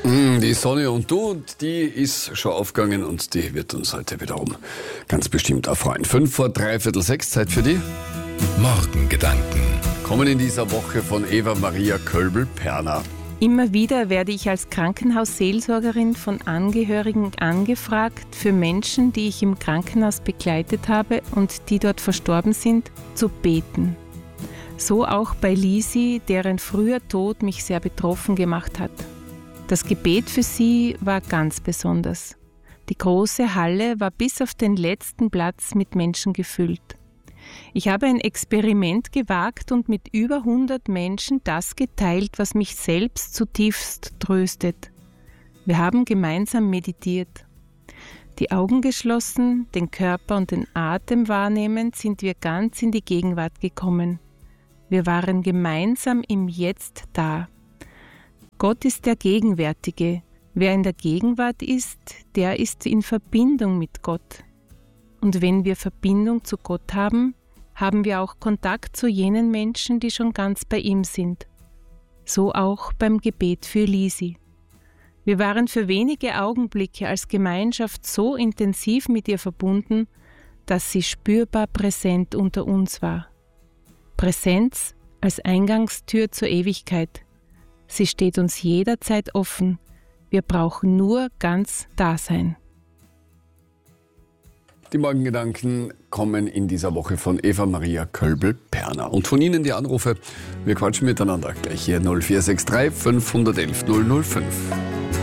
Die Sonne und du, und die ist schon aufgegangen und die wird uns heute wiederum ganz bestimmt erfreuen. 5:03, Zeit für die Morgengedanken. kommen in dieser Woche von Eva Maria Kölbl-Perner. Immer wieder werde ich als Krankenhausseelsorgerin von Angehörigen angefragt, für Menschen, die ich im Krankenhaus begleitet habe und die dort verstorben sind, zu beten. So auch bei Lisi, deren früher Tod mich sehr betroffen gemacht hat. Das Gebet für sie war ganz besonders. Die große Halle war bis auf den letzten Platz mit Menschen gefüllt. Ich habe ein Experiment gewagt und mit über 100 Menschen das geteilt, was mich selbst zutiefst tröstet. Wir haben gemeinsam meditiert. Die Augen geschlossen, den Körper und den Atem wahrnehmend, sind wir ganz in die Gegenwart gekommen. Wir waren gemeinsam im Jetzt da. Gott ist der Gegenwärtige. Wer in der Gegenwart ist, der ist in Verbindung mit Gott. Und wenn wir Verbindung zu Gott haben, haben wir auch Kontakt zu jenen Menschen, die schon ganz bei ihm sind. So auch beim Gebet für Lisi. Wir waren für wenige Augenblicke als Gemeinschaft so intensiv mit ihr verbunden, dass sie spürbar präsent unter uns war. Präsenz als Eingangstür zur Ewigkeit. Sie steht uns jederzeit offen. Wir brauchen nur ganz da sein. Die Morgengedanken kommen in dieser Woche von Eva Maria Kölbl-Perner. Und von Ihnen die Anrufe. Wir quatschen miteinander gleich hier 0463 511 005.